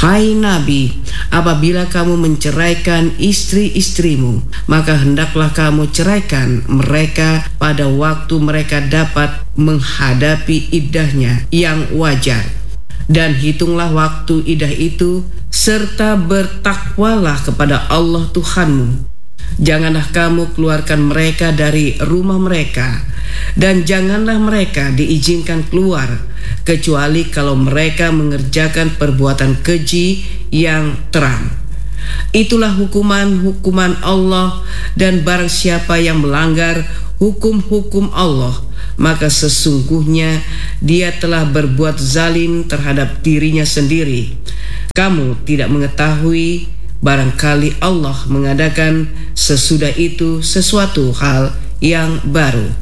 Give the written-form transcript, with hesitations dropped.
Hai Nabi, apabila kamu menceraikan istri-istrimu, maka hendaklah kamu ceraikan mereka pada waktu mereka dapat menghadapi iddahnya yang wajar. Dan hitunglah waktu iddah itu, serta bertakwalah kepada Allah Tuhanmu. Janganlah kamu keluarkan mereka dari rumah mereka, dan janganlah mereka diizinkan keluar, kecuali kalau mereka mengerjakan perbuatan keji yang terang. Itulah hukuman-hukuman Allah, dan barang siapa yang melanggar hukum-hukum Allah, maka sesungguhnya dia telah berbuat zalim terhadap dirinya sendiri. Kamu tidak mengetahui, barangkali Allah mengadakan sesudah itu sesuatu hal yang baru.